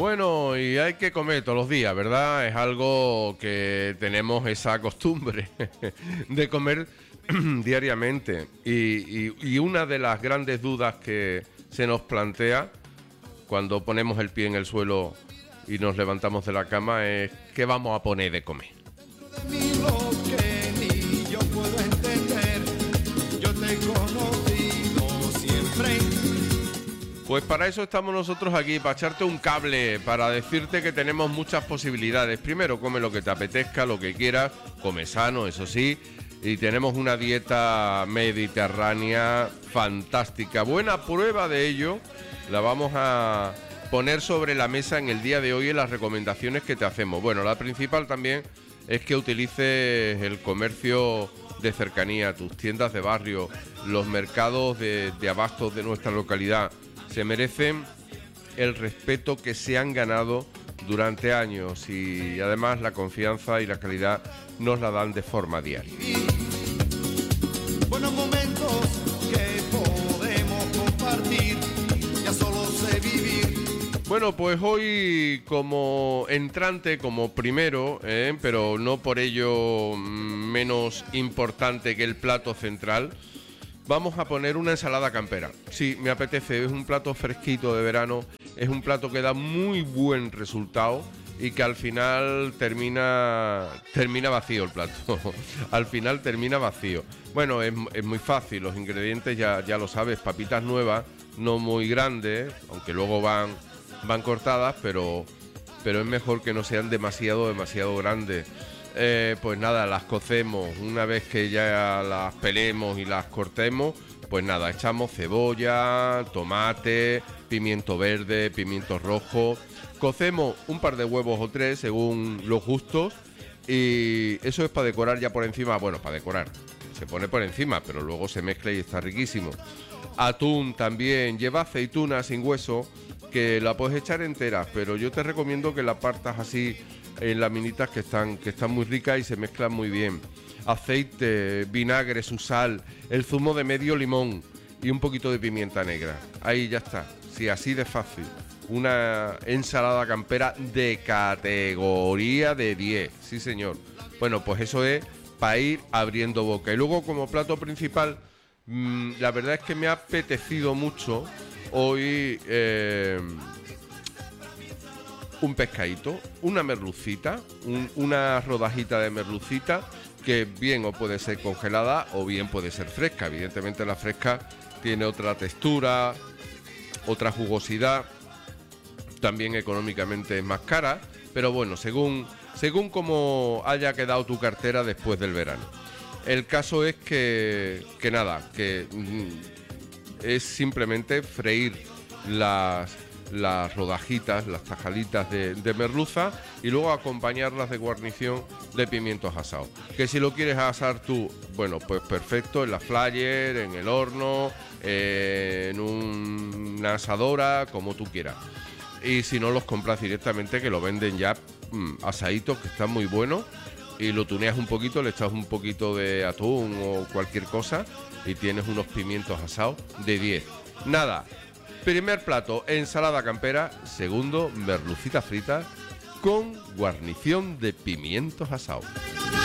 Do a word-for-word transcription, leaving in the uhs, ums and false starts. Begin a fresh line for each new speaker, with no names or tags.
Bueno, y hay que comer todos los días, ¿verdad? Es algo que tenemos esa costumbre de comer diariamente. Y, y, y una de las grandes dudas que se nos plantea cuando ponemos el pie en el suelo y nos levantamos de la cama es ¿qué vamos a poner de comer? Pues para eso estamos nosotros aquí, para echarte un cable, para decirte que tenemos muchas posibilidades. Primero, come lo que te apetezca, lo que quieras, come sano, eso sí, y tenemos una dieta mediterránea fantástica. Buena prueba de ello la vamos a poner sobre la mesa en el día de hoy en las recomendaciones que te hacemos. Bueno, la principal también es que utilices el comercio de cercanía, tus tiendas de barrio, los mercados de, de abastos de nuestra localidad. Se merecen el respeto que se han ganado durante años y además la confianza y la calidad nos la dan de forma diaria.
Buenos momentos que podemos compartir, ya solo sé vivir.
Bueno, pues hoy como entrante, como primero, ¿eh? pero no por ello menos importante que el plato central, vamos a poner una ensalada campera. Sí, me apetece, es un plato fresquito de verano, es un plato que da muy buen resultado y que al final termina termina vacío el plato. Al final termina vacío. Bueno, es, es muy fácil, los ingredientes ya, ya lo sabes, papitas nuevas, no muy grandes, aunque luego van, van cortadas, pero, pero es mejor que no sean demasiado, demasiado grandes. Eh, pues nada, las cocemos. Una vez que ya las pelemos y las cortemos, pues nada, echamos cebolla, tomate, pimiento verde, pimiento rojo. Cocemos un par de huevos o tres según los gustos. Y eso es para decorar ya por encima. Bueno, para decorar, se pone por encima, pero luego se mezcla y está riquísimo. Atún también, lleva aceituna sin hueso, que la puedes echar entera, pero yo te recomiendo que la partas así en laminitas que están, que están muy ricas y se mezclan muy bien. Aceite, vinagre, su sal, el zumo de medio limón y un poquito de pimienta negra. Ahí ya está, sí, así de fácil. Una ensalada campera de categoría de diez, sí señor. Bueno, pues eso es para ir abriendo boca. Y luego como plato principal, mmm, la verdad es que me ha apetecido mucho hoy eh, un pescadito, una merlucita, un, una rodajita de merlucita que bien o puede ser congelada o bien puede ser fresca. Evidentemente la fresca tiene otra textura, otra jugosidad, también económicamente es más cara, pero bueno, según, según cómo haya quedado tu cartera después del verano. El caso es que, que nada, que mm, es simplemente freír las... las rodajitas, las tajaditas de, de merluza y luego acompañarlas de guarnición de pimientos asados. Que si lo quieres asar tú, bueno, pues perfecto, en la flyer, en el horno, eh, en un, una asadora, como tú quieras. Y si no, los compras directamente, que lo venden ya mmm, asaditos, que están muy buenos, y lo tuneas un poquito, le echas un poquito de atún o cualquier cosa y tienes unos pimientos asados de diez. Nada. Primer plato, ensalada campera. Segundo, merlucita frita con guarnición de pimientos asados.